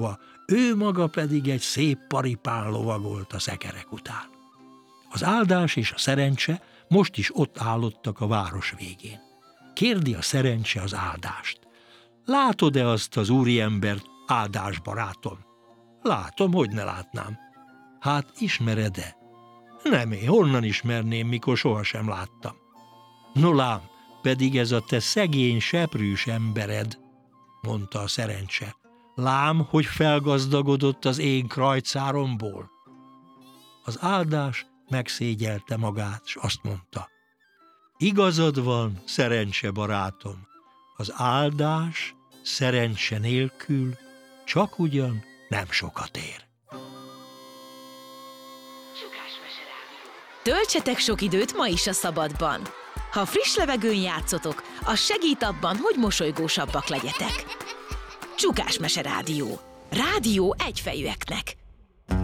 ő maga pedig egy szép paripán lovagolt a szekerek után. Az áldás és a szerencse most is ott állottak a város végén. Kérdi a szerencse az áldást: látod-e azt az úriembert, Áldás barátom? Látom, hogy ne látnám. Hát ismered-e? Nem, én honnan ismerném, mikor sohasem láttam. No lám, pedig ez a te szegény, seprűs embered, mondta a szerencse. Lám, hogy felgazdagodott az én krajcáromból. Az áldás megszégyelte magát, s azt mondta: igazad van, szerencse barátom, az áldás szerencse nélkül csak ugyan nem sokat ér. Töltsetek sok időt ma is a szabadban. Ha friss levegőn játszotok, az segít abban, hogy mosolygósabbak legyetek. Csukás Mese Rádió. Rádió egyfejűeknek.